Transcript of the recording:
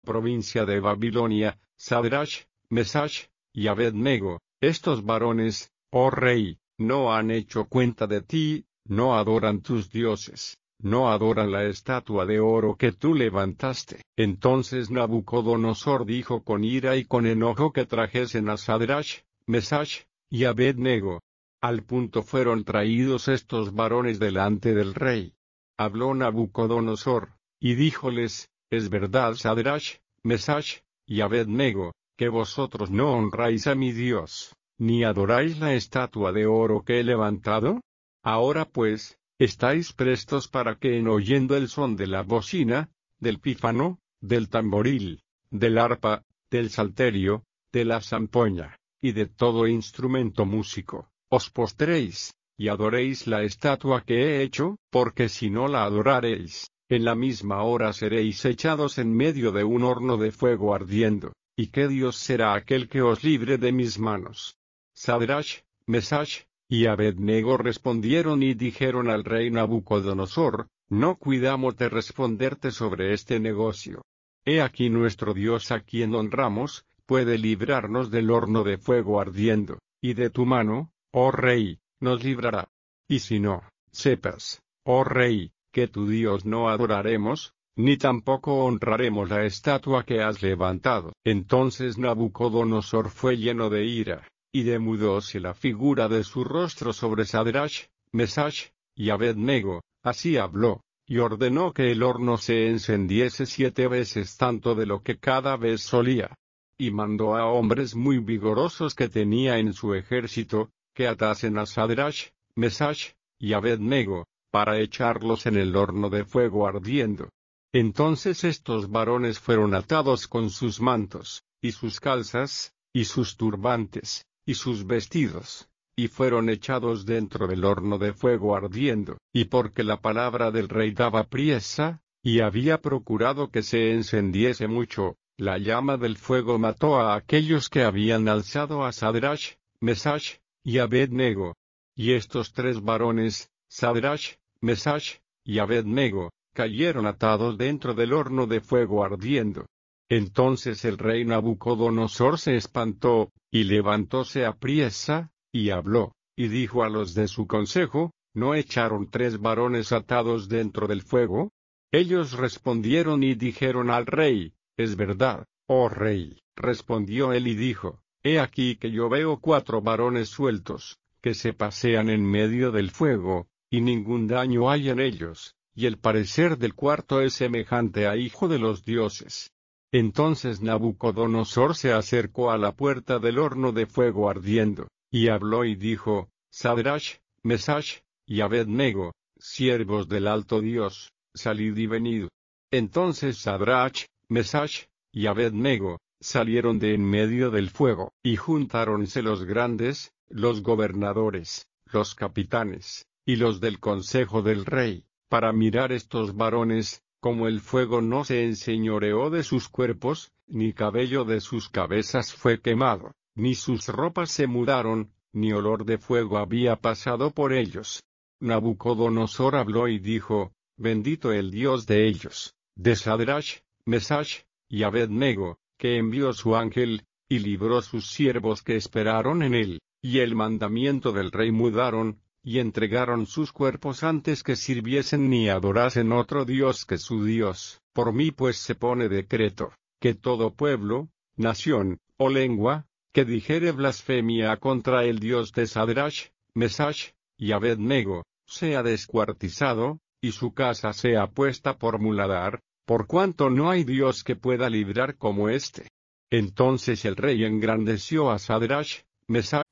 provincia de Babilonia, Sadrach, Mesach y Abed-nego, estos varones, oh rey, no han hecho cuenta de ti, no adoran tus dioses, no adoran la estatua de oro que tú levantaste. Entonces Nabucodonosor dijo con ira y con enojo que trajesen a Sadrach, Mesach y Abed-nego. Al punto fueron traídos estos varones delante del rey. Habló Nabucodonosor, y díjoles, es verdad Sadrach, Mesach y Abed-nego, que vosotros no honráis a mi Dios, ni adoráis la estatua de oro que he levantado. Ahora pues, estáis prestos para que en oyendo el son de la bocina, del pífano, del tamboril, del arpa, del salterio, de la zampoña, y de todo instrumento músico, os postréis, y adoréis la estatua que he hecho, porque si no la adoraréis, en la misma hora seréis echados en medio de un horno de fuego ardiendo, ¿y qué Dios será aquel que os libre de mis manos? Sadrach, Mesach y Abed-nego respondieron y dijeron al rey Nabucodonosor, no cuidamos de responderte sobre este negocio. He aquí nuestro Dios a quien honramos, puede librarnos del horno de fuego ardiendo, y de tu mano, oh rey, nos librará. Y si no, sepas, oh rey, que tu Dios no adoraremos, ni tampoco honraremos la estatua que has levantado. Entonces Nabucodonosor fue lleno de ira, y demudóse la figura de su rostro sobre Sadrach, Mesach y Abed-nego, así habló, y ordenó que el horno se encendiese 7 veces tanto de lo que cada vez solía. Y mandó a hombres muy vigorosos que tenía en su ejército, que atasen a Sadrach, Mesach y Abed-nego, para echarlos en el horno de fuego ardiendo. Entonces estos varones fueron atados con sus mantos, y sus calzas, y sus turbantes, y sus vestidos, y fueron echados dentro del horno de fuego ardiendo, y porque la palabra del rey daba priesa, y había procurado que se encendiese mucho, la llama del fuego mató a aquellos que habían alzado a Sadrach, Mesach y Abed-nego. Y estos 3 varones, Sadrach, Mesach y Abed-nego, cayeron atados dentro del horno de fuego ardiendo. Entonces el rey Nabucodonosor se espantó, y levantóse apriesa, y habló, y dijo a los de su consejo, ¿no echaron 3 varones atados dentro del fuego? Ellos respondieron y dijeron al rey, es verdad, oh rey. Respondió él y dijo, he aquí que yo veo 4 varones sueltos, que se pasean en medio del fuego, y ningún daño hay en ellos, y el parecer del cuarto es semejante a hijo de los dioses. Entonces Nabucodonosor se acercó a la puerta del horno de fuego ardiendo, y habló y dijo, Sadrach, Mesach y Abed-nego, siervos del alto Dios, salid y venid. Entonces Sadrach, Mesach y Abed-nego salieron de en medio del fuego, y juntáronse los grandes, los gobernadores, los capitanes, y los del consejo del rey, para mirar estos varones, como el fuego no se enseñoreó de sus cuerpos, ni cabello de sus cabezas fue quemado, ni sus ropas se mudaron, ni olor de fuego había pasado por ellos. Nabucodonosor habló y dijo, bendito el Dios de ellos, de Sadrach, Mesach y Abed-nego, que envió su ángel, y libró sus siervos que esperaron en él, y el mandamiento del rey mudaron, y entregaron sus cuerpos antes que sirviesen ni adorasen otro Dios que su Dios. Por mí pues se pone decreto, que todo pueblo, nación, o lengua, que dijere blasfemia contra el Dios de Sadrach, Mesach y Abed-nego, sea descuartizado, y su casa sea puesta por muladar, por cuanto no hay Dios que pueda librar como éste. Entonces el rey engrandeció a Sadrach, Mesach